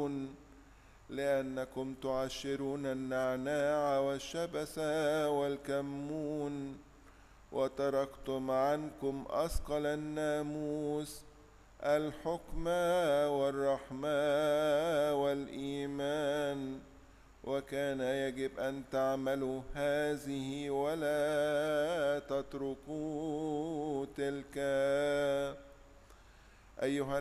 لأنكم تعشرون النعناع والشبث والكمون، وتركتم عنكم أثقل الناموس، الحكم والرحمة والإيمان، وكان يجب أن تعملوا هذه ولا تتركوا تلك. أيها